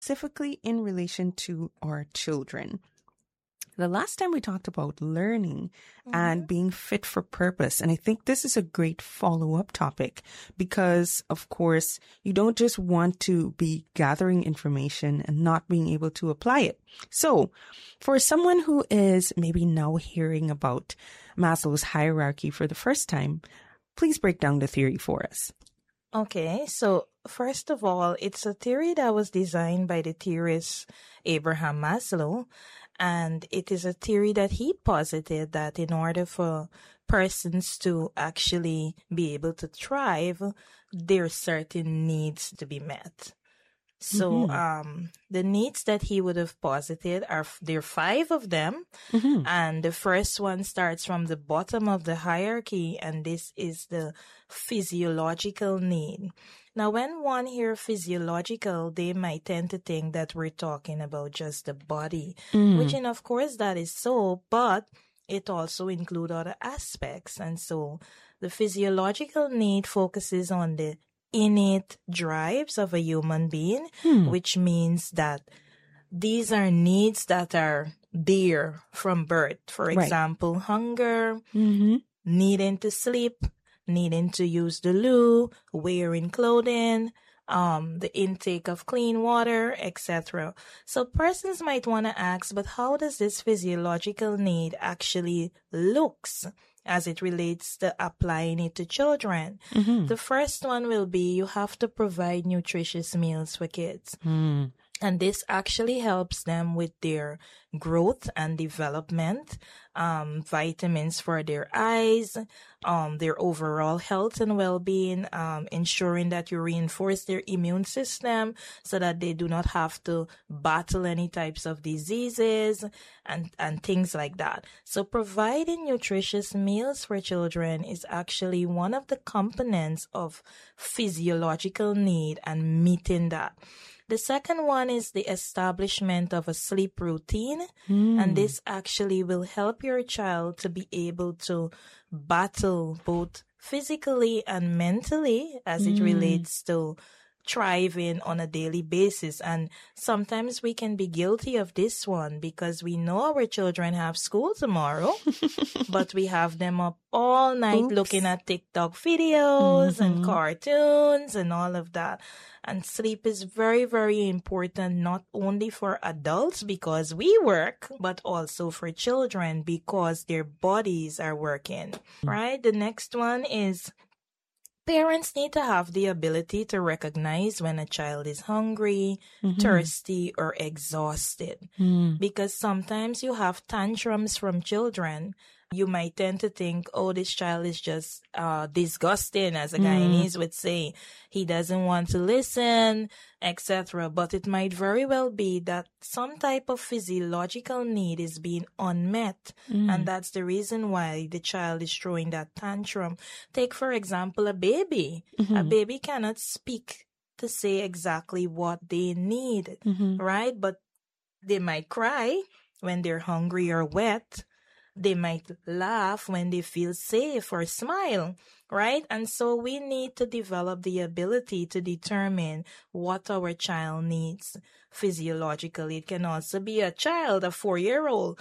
specifically in relation to our children. The last time we talked about learning and being fit for purpose. And I think this is a great follow-up topic because, of course, you don't just want to be gathering information and not being able to apply it. So for someone who is maybe now hearing about Maslow's hierarchy for the first time, please break down the theory for us. Okay, so first of all, it's a theory that was designed by the theorist Abraham Maslow, and it is a theory that he posited that in order for persons to actually be able to thrive, there are certain needs to be met. So the needs that he would have posited there are 5 of them. And the first one starts from the bottom of the hierarchy, and this is the physiological need. Now, when one hears physiological, they might tend to think that we're talking about just the body, which, and of course, that is so, but it also includes other aspects. And so the physiological need focuses on the innate drives of a human being, which means that these are needs that are there from birth. For example, hunger, needing to sleep, needing to use the loo, wearing clothing, the intake of clean water, etc. So persons might want to ask, but how does this physiological need actually looks as it relates to applying it to children? The first one will be you have to provide nutritious meals for kids. And this actually helps them with their growth and development, vitamins for their eyes, their overall health and well-being, ensuring that you reinforce their immune system so that they do not have to battle any types of diseases and things like that. So providing nutritious meals for children is actually one of the components of physiological need and meeting that. The second one is the establishment of a sleep routine, and this actually will help your child to be able to battle both physically and mentally as it relates to thriving on a daily basis. And sometimes we can be guilty of this one because we know our children have school tomorrow, but we have them up all night looking at TikTok videos and cartoons and all of that. And sleep is very, very important, not only for adults because we work, but also for children because their bodies are working, right? The next one is parents need to have the ability to recognize when a child is hungry, thirsty, or exhausted. Because sometimes you have tantrums from children. You might tend to think, oh, this child is just disgusting, as a Guyanese would say. He doesn't want to listen, etc. But it might very well be that some type of physiological need is being unmet. And that's the reason why the child is throwing that tantrum. Take, for example, a baby. A baby cannot speak to say exactly what they need, right? But they might cry when they're hungry or wet. They might laugh when they feel safe or smile, right? And so we need to develop the ability to determine what our child needs physiologically. It can also be a child, a 4-year-old,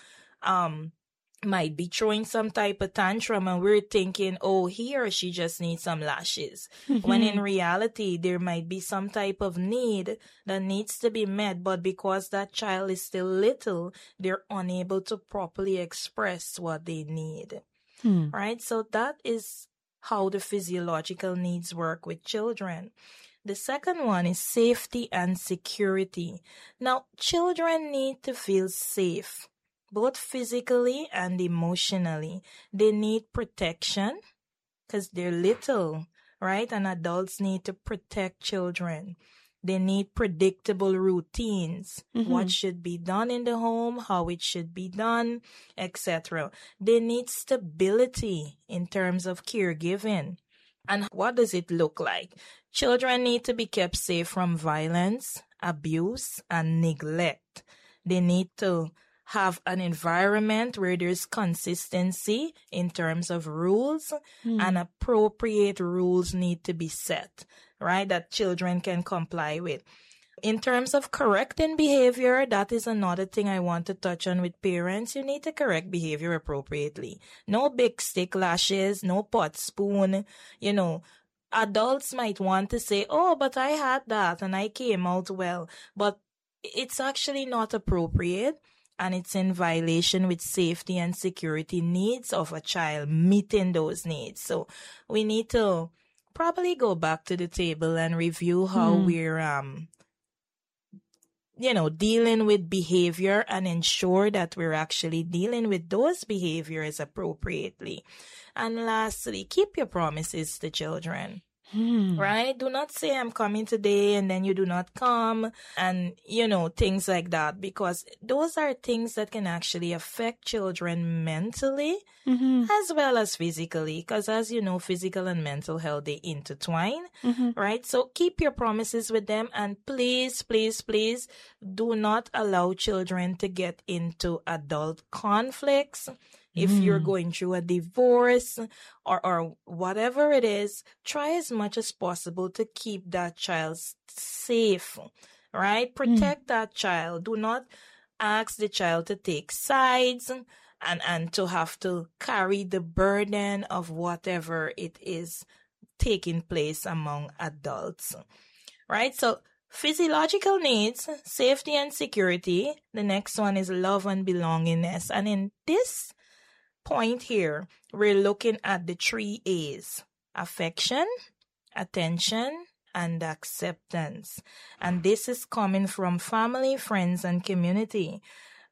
might be throwing some type of tantrum and we're thinking, oh, he or she just needs some lashes. When in reality, there might be some type of need that needs to be met, but because that child is still little, they're unable to properly express what they need, right? So that is how the physiological needs work with children. The second one is safety and security. Now, children need to feel safe, both physically and emotionally. They need protection because they're little, right? And adults need to protect children. They need predictable routines, what should be done in the home, how it should be done, etc. They need stability in terms of caregiving. And what does it look like? Children need to be kept safe from violence, abuse, and neglect. They need to have an environment where there's consistency in terms of rules and appropriate rules need to be set, right, that children can comply with. In terms of correcting behavior, that is another thing I want to touch on with parents. You need to correct behavior appropriately. No big stick lashes, no pot spoon. Adults might want to say, oh, but I had that and I came out well. But it's actually not appropriate, and it's in violation with safety and security needs of a child, meeting those needs. So we need to probably go back to the table and review how we're dealing with behavior and ensure that we're actually dealing with those behaviors appropriately. And lastly, keep your promises to children. Right? Do not say I'm coming today and then you do not come and, things like that, because those are things that can actually affect children mentally as well as physically, because as you know, physical and mental health, they intertwine, right? So keep your promises with them, and please, please, please do not allow children to get into adult conflicts. If you're going through a divorce or whatever it is, try as much as possible to keep that child safe, right? Protect that child. Do not ask the child to take sides and to have to carry the burden of whatever it is taking place among adults, right? So physiological needs, safety and security. The next one is love and belongingness. And in this point here, we're looking at the 3 A's: affection, attention, and acceptance. And this is coming from family, friends, and community.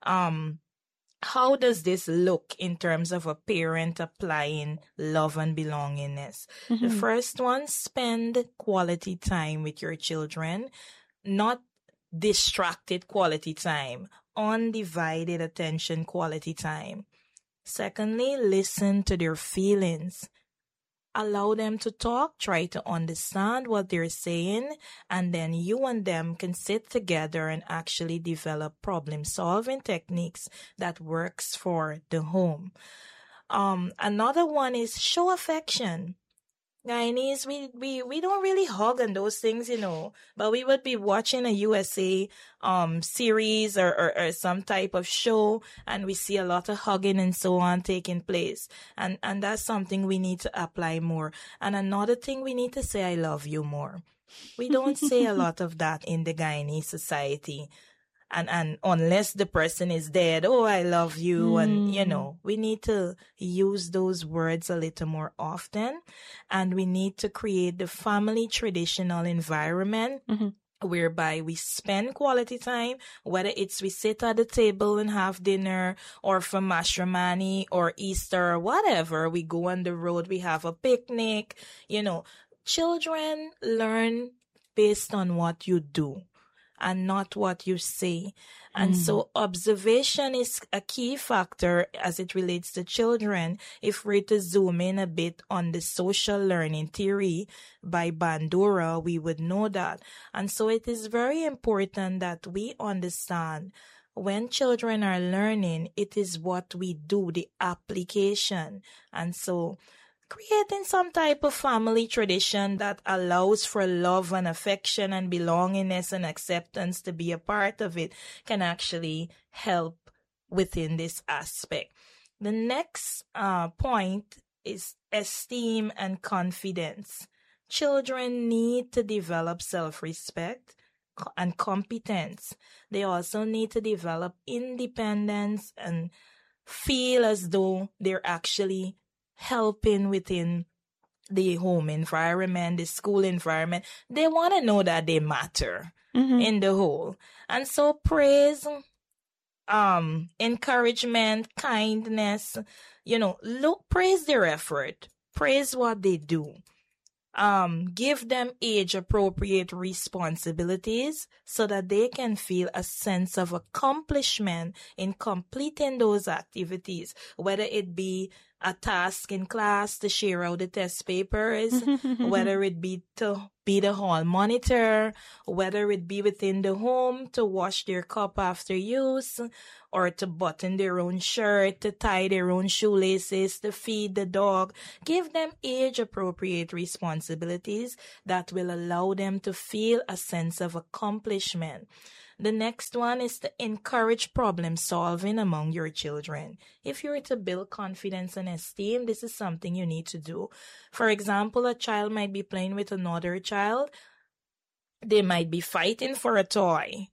How does this look in terms of a parent applying love and belongingness? The first one, spend quality time with your children, not distracted quality time, undivided attention quality time. Secondly, listen to their feelings. Allow them to talk, try to understand what they're saying, and then you and them can sit together and actually develop problem-solving techniques that works for the home. Another one is show affection. Guyanese, we don't really hug on those things, but we would be watching a USA series or some type of show, and we see a lot of hugging and so on taking place. And that's something we need to apply more. And another thing, we need to say, I love you more. We don't say a lot of that in the Guyanese society. And unless the person is dead, oh, I love you. And, we need to use those words a little more often. And we need to create the family traditional environment whereby we spend quality time, whether it's we sit at the table and have dinner, or for Mashramani or Easter or whatever, we go on the road, we have a picnic. Children learn based on what you do and not what you say. And so observation is a key factor as it relates to children. If we're to zoom in a bit on the social learning theory by Bandura, we would know that. And so it is very important that we understand when children are learning, it is what we do, the application. And so creating some type of family tradition that allows for love and affection and belongingness and acceptance to be a part of it can actually help within this aspect. The next point is esteem and confidence. Children need to develop self-respect and competence. They also need to develop independence and feel as though they're actually helping within the home environment, the school environment. They want to know that they matter in the whole. And so praise, encouragement, kindness, praise their effort, praise what they do. Give them age-appropriate responsibilities so that they can feel a sense of accomplishment in completing those activities, whether it be a task in class to share out the test papers, whether it be to be the hall monitor, whether it be within the home to wash their cup after use, or to button their own shirt, to tie their own shoelaces, to feed the dog. Give them age-appropriate responsibilities that will allow them to feel a sense of accomplishment. The next one is to encourage problem solving among your children. If you're to build confidence and esteem, this is something you need to do. For example, a child might be playing with another child. They might be fighting for a toy.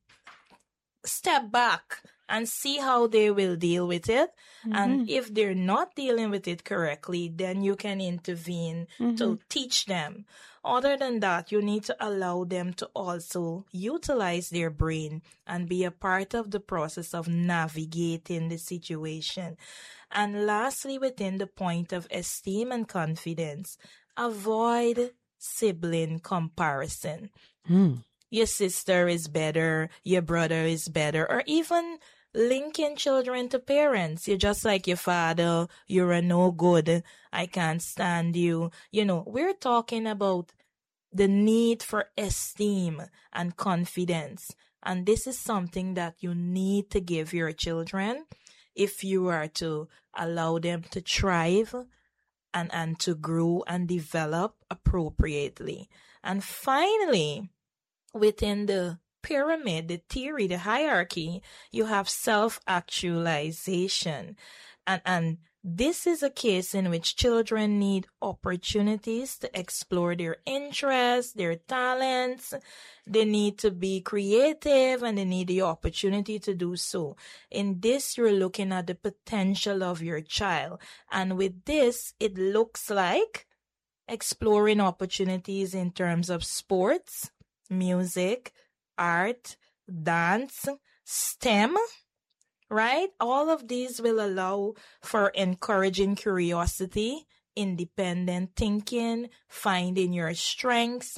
Step back and see how they will deal with it. And if they're not dealing with it correctly, then you can intervene to teach them. Other than that, you need to allow them to also utilize their brain and be a part of the process of navigating the situation. And lastly, within the point of esteem and confidence, avoid sibling comparison. Your sister is better, your brother is better, or even linking children to parents. You're just like your father, you're a no good, I can't stand you. We're talking about the need for esteem and confidence. And this is something that you need to give your children if you are to allow them to thrive and to grow and develop appropriately. And finally, within the pyramid, the theory, the hierarchy, you have self-actualization. And this is a case in which children need opportunities to explore their interests, their talents. They need to be creative and they need the opportunity to do so. In this, you're looking at the potential of your child. And with this, it looks like exploring opportunities in terms of sports, music, art, dance, STEM, right? All of these will allow for encouraging curiosity, independent thinking, finding your strengths,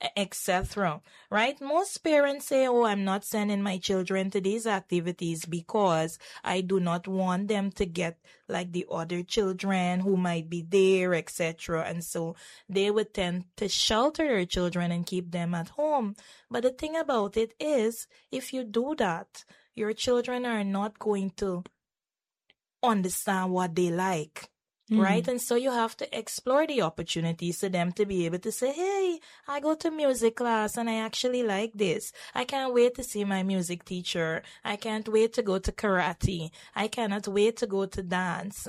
etc. Right? Most parents say, oh, I'm not sending my children to these activities because I do not want them to get like the other children who might be there, etc. And so they would tend to shelter their children and keep them at home. But the thing about it is, if you do that, your children are not going to understand what they like. Right? And so you have to explore the opportunities for them to be able to say, hey, I go to music class and I actually like this. I can't wait to see my music teacher. I can't wait to go to karate. I cannot wait to go to dance.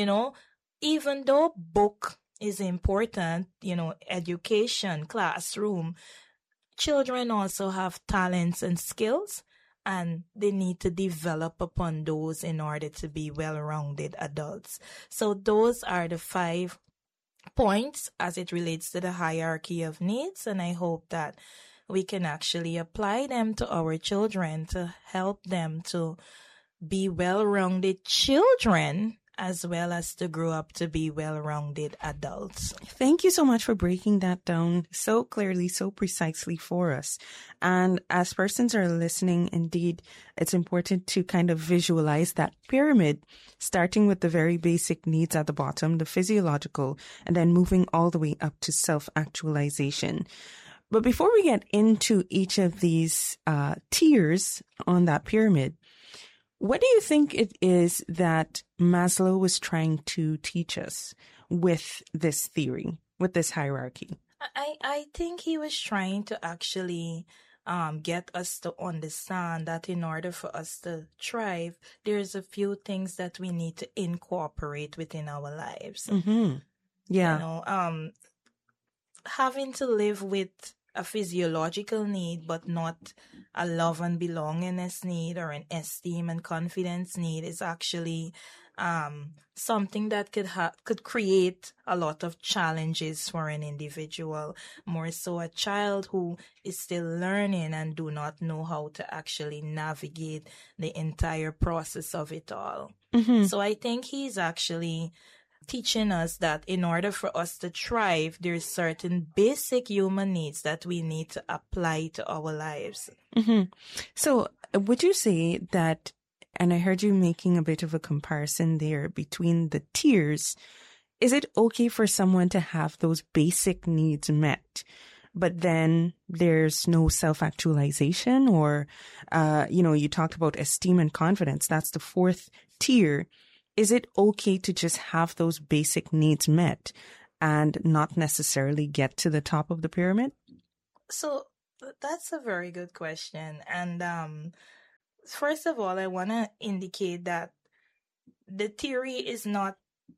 Even though book is important, education, classroom, children also have talents and skills. And they need to develop upon those in order to be well-rounded adults. So those are the 5 points as it relates to the hierarchy of needs. And I hope that we can actually apply them to our children to help them to be well-rounded children as well as to grow up to be well-rounded adults. Thank you so much for breaking that down so clearly, so precisely for us. And as persons are listening, indeed, it's important to kind of visualize that pyramid, starting with the very basic needs at the bottom, the physiological, and then moving all the way up to self-actualization. But before we get into each of these tiers on that pyramid, what do you think it is that Maslow was trying to teach us with this theory, with this hierarchy? I think he was trying to actually get us to understand that in order for us to thrive, there's a few things that we need to incorporate within our lives. Yeah. Having to live with a physiological need, but not a love and belongingness need or an esteem and confidence need is actually something that could create a lot of challenges for an individual. More so a child who is still learning and do not know how to actually navigate the entire process of it all. So I think he's actually teaching us that in order for us to thrive, there's certain basic human needs that we need to apply to our lives. So would you say that And I heard you making a bit of a comparison there between the tiers. Is it okay for someone to have those basic needs met, but then there's no self-actualization? Or, you talked about esteem and confidence. That's the fourth tier. Is it okay to just have those basic needs met and not necessarily get to the top of the pyramid? So that's a very good question. And first of all, I want to indicate that the theory is not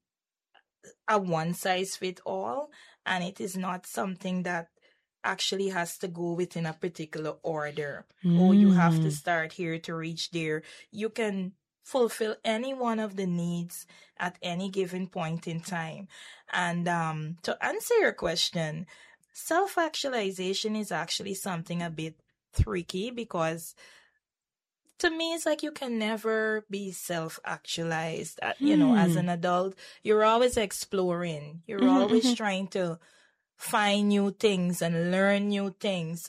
a one size fit all, and it is not something that actually has to go within a particular order. Oh, you have to start here to reach there. You can fulfill any one of the needs at any given point in time. And to answer your question, self-actualization is actually something a bit tricky, because to me, it's like you can never be self-actualized. As an adult, you're always exploring. You're always trying to find new things and learn new things.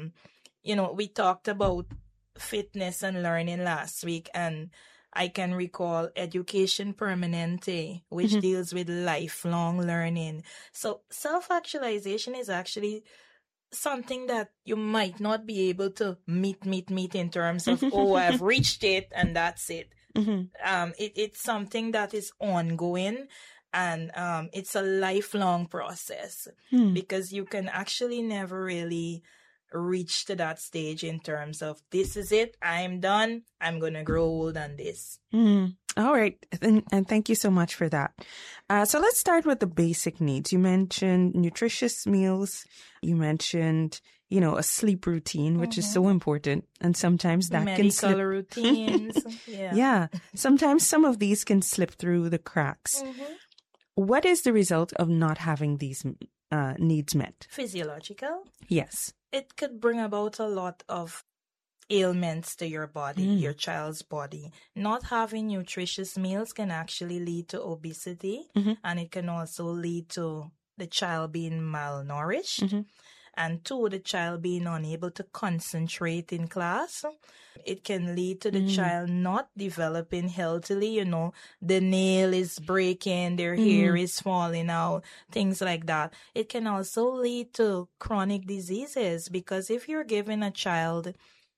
We talked about fitness and learning last week, and I can recall Education Permanente, which deals with lifelong learning. So self-actualization is actually something that you might not be able to meet in terms of, oh, I've reached it and that's it. It's something that is ongoing, and it's a lifelong process, because you can actually never really reach to that stage in terms of, this is it, I'm done, I'm going to grow old on this. All right. And thank you so much for that. So let's start with the basic needs. You mentioned nutritious meals. You mentioned, a sleep routine, which is so important. And sometimes that can slip. Medical routines. Yeah. Sometimes some of these can slip through the cracks. What is the result of not having these needs met? Physiological? Yes. It could bring about a lot of ailments to your body, your child's body. Not having nutritious meals can actually lead to obesity, and it can also lead to the child being malnourished, and two, the child being unable to concentrate in class. It can lead to the child not developing healthily. The nail is breaking, their hair is falling out, things like that. It can also lead to chronic diseases, because if you're giving a child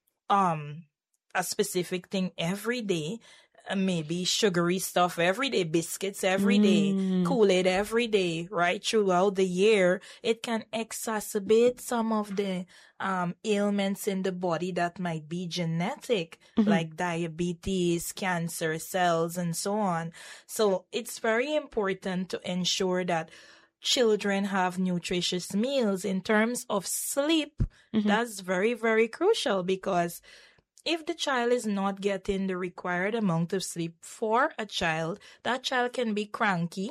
a specific thing every day, maybe sugary stuff every day, biscuits every day, Kool-Aid every day, right throughout the year, it can exacerbate some of the ailments in the body that might be genetic, like diabetes, cancer cells, and so on. So it's very important to ensure that children have nutritious meals. In terms of sleep, that's very, very crucial, because if the child is not getting the required amount of sleep for a child, that child can be cranky,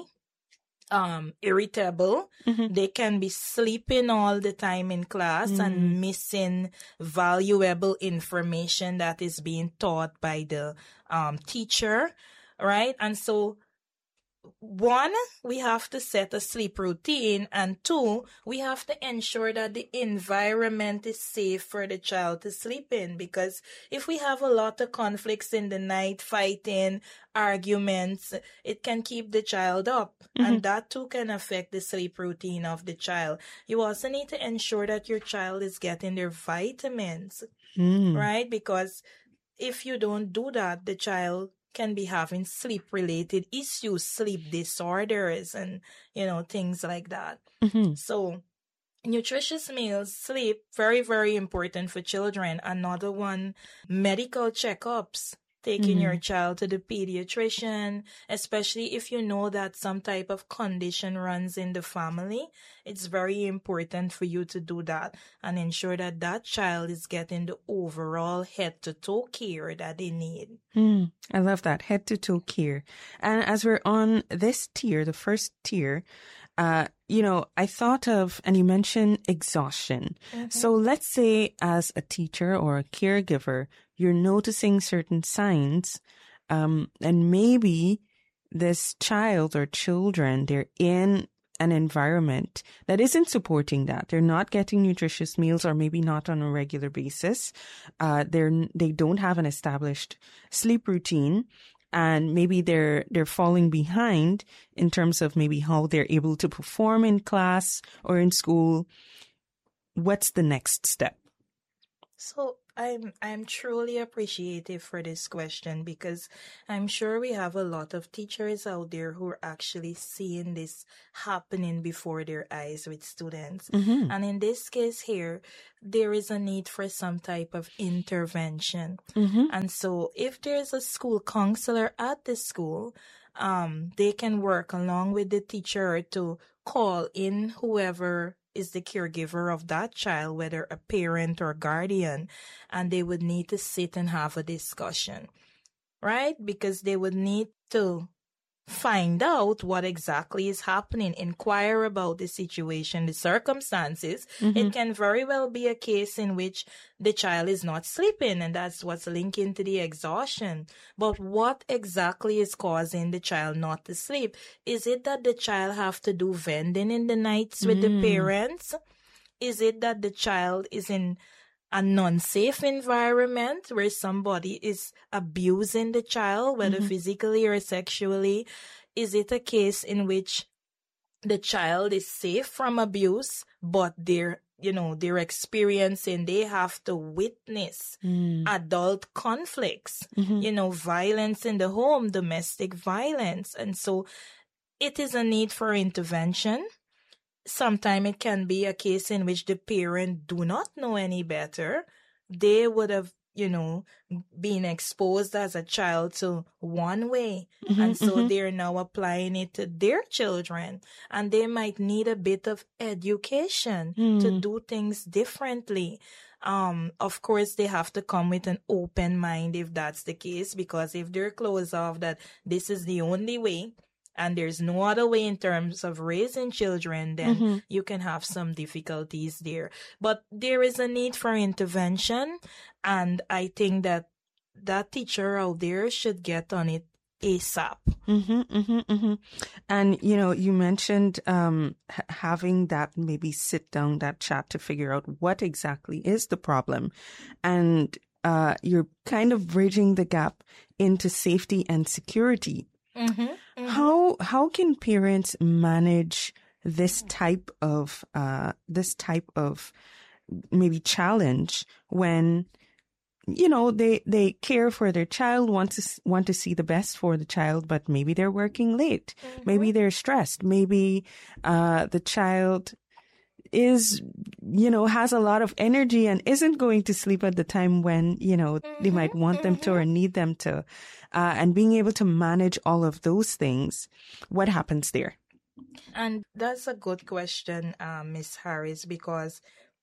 irritable. They can be sleeping all the time in class and missing valuable information that is being taught by the teacher, right? And so, one, we have to set a sleep routine, and two, we have to ensure that the environment is safe for the child to sleep in, because if we have a lot of conflicts in the night, fighting, arguments, it can keep the child up, and that too can affect the sleep routine of the child. You also need to ensure that your child is getting their vitamins, right? Because if you don't do that, the child can be having sleep-related issues, sleep disorders, and, things like that. So nutritious meals, sleep, very, very important for children. Another one, medical checkups. Taking your child to the pediatrician, especially if you know that some type of condition runs in the family. It's very important for you to do that and ensure that that child is getting the overall head-to-toe care that they need. I love that, head-to-toe care. And as we're on this tier, the first tier, I thought of, and you mentioned exhaustion. So let's say as a teacher or a caregiver, you're noticing certain signs, and maybe this child or children, they're in an environment that isn't supporting that. They're not getting nutritious meals, or maybe not on a regular basis. They don't have an established sleep routine, and maybe they're falling behind in terms of maybe how they're able to perform in class or in school. What's the next step? So I'm truly appreciative for this question, because I'm sure we have a lot of teachers out there who are actually seeing this happening before their eyes with students. Mm-hmm. And in this case here, there is a need for some type of intervention. Mm-hmm. And so if there's a school counselor at the school, they can work along with the teacher to call in whoever is the caregiver of that child, whether a parent or guardian, and they would need to sit and have a discussion, right? Because they would need to find out what exactly is happening, inquire about the situation, the circumstances. Mm-hmm. It can very well be a case in which the child is not sleeping, and that's what's linking to the exhaustion. But what exactly is causing the child not to sleep? Is it that the child have to do vending in the nights with the parents? Is it that the child is in a non-safe environment where somebody is abusing the child, whether physically or sexually? Is it a case in which the child is safe from abuse, but they're experiencing, they have to witness adult conflicts, violence in the home, domestic violence. And so it is a need for intervention. Sometimes it can be a case in which the parent do not know any better. They would have, been exposed as a child to one way. And so they're now applying it to their children. And they might need a bit of education to do things differently. Of course, they have to come with an open mind if that's the case, because if they're closed off that this is the only way, and there's no other way in terms of raising children, then you can have some difficulties there. But there is a need for intervention, and I think that teacher out there should get on it ASAP. And, you mentioned having that maybe sit down, that chat to figure out what exactly is the problem. And you're kind of bridging the gap into safety and security. How can parents manage this type of maybe challenge when they care for their child, want to see the best for the child, but maybe they're working late, maybe they're stressed, maybe the child is has a lot of energy and isn't going to sleep at the time when they might want them to or need them to, and being able to manage all of those things, what happens there? And that's a good question, Miss Harris, because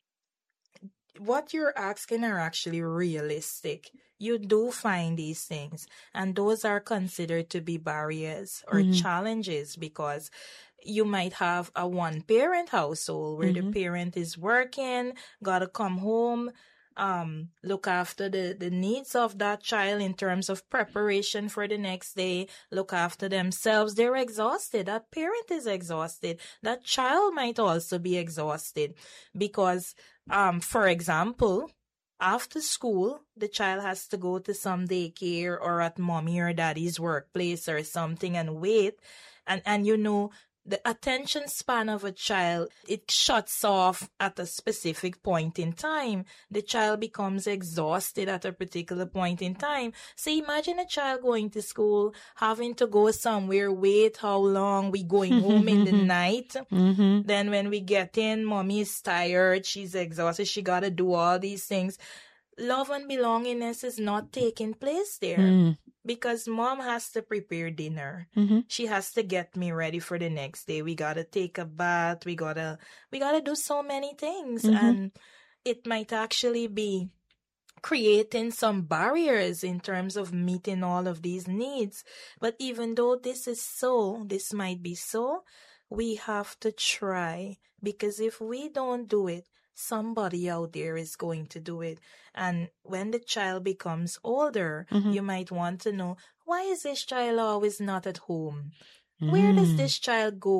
what you're asking are actually realistic. You do find these things, and those are considered to be barriers or challenges, because you might have a one-parent household where the parent is working, gotta come home, look after the needs of that child in terms of preparation for the next day, look after themselves. They're exhausted. That parent is exhausted. That child might also be exhausted because, for example, after school, the child has to go to some daycare or at mommy or daddy's workplace or something and wait. And the attention span of a child, it shuts off at a specific point in time. The child becomes exhausted at a particular point in time. So imagine a child going to school, having to go somewhere, wait how long, we going home in the night. Then when we get in, mommy is tired, she's exhausted, she got to do all these things. Love and belongingness is not taking place there. Because mom has to prepare dinner. She has to get me ready for the next day. We gotta take a bath. We gotta do so many things. And it might actually be creating some barriers in terms of meeting all of these needs. But even though this might be so, we have to try. Because if we don't do it, somebody out there is going to do it. And when the child becomes older, you might want to know, why is this child always not at home? Where does this child go?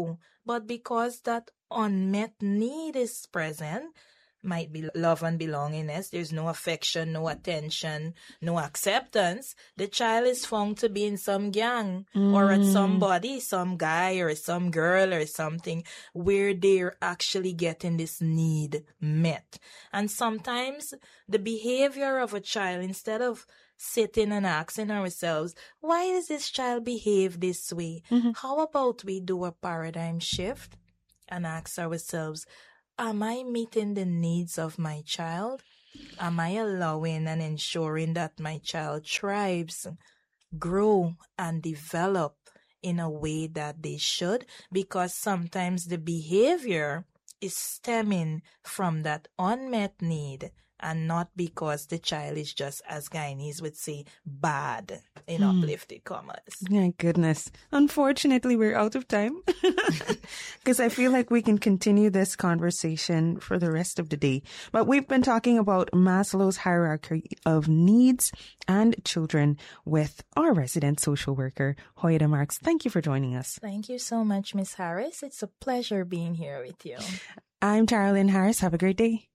but because that unmet need is present, might be love and belongingness, there's no affection, no attention, no acceptance, the child is found to be in some gang or at somebody, some guy or some girl or something, where they're actually getting this need met. And sometimes the behavior of a child, instead of sitting and asking ourselves, why does this child behave this way? How about we do a paradigm shift and ask ourselves, am I meeting the needs of my child? Am I allowing and ensuring that my child thrives, grow, and develop in a way that they should? Because sometimes the behavior is stemming from that unmet need and not because the child is just, as Guyanese would say, bad in uplifted commas. My goodness. Unfortunately, we're out of time because I feel like we can continue this conversation for the rest of the day. But we've been talking about Maslow's hierarchy of needs and children with our resident social worker, Hoida Marks. Thank you for joining us. Thank you so much, Miss Harris. It's a pleasure being here with you. I'm Tara Lynn Harris. Have a great day.